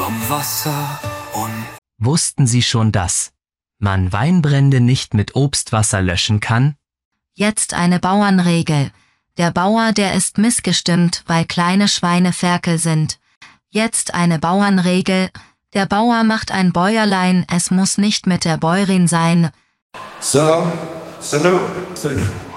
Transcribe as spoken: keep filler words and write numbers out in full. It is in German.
vom Wasser und... Wussten Sie schon, dass man Weinbrände nicht mit Obstwasser löschen kann? Jetzt eine Bauernregel. Der Bauer, der ist missgestimmt, weil kleine Schweine Ferkel sind. Jetzt eine Bauernregel. Der Bauer macht ein Bäuerlein, es muss nicht mit der Bäuerin sein. So, so, so.